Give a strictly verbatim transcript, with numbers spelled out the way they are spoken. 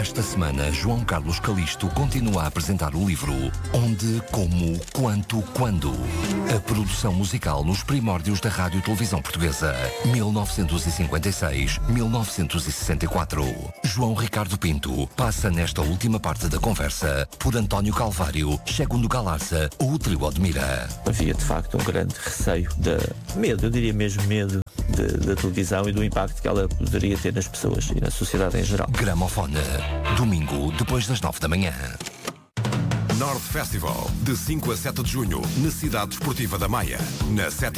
Esta semana, João Carlos Calisto continua a apresentar o livro Onde, Como, Quanto, Quando. A produção musical nos primórdios da Rádio e Televisão Portuguesa. mil novecentos e cinquenta e seis a mil novecentos e sessenta e quatro. João Ricardo Pinto passa nesta última parte da conversa por António Calvário, Segundo Galarza ou o Trio Odmira. Havia de facto um grande receio, de medo, eu diria mesmo medo, de, da televisão e do impacto que ela poderia ter nas pessoas e na sociedade em geral. Gramofone, domingo, depois das nove da manhã. North Festival, de cinco a sete de junho, na Cidade Desportiva da Maia, na sete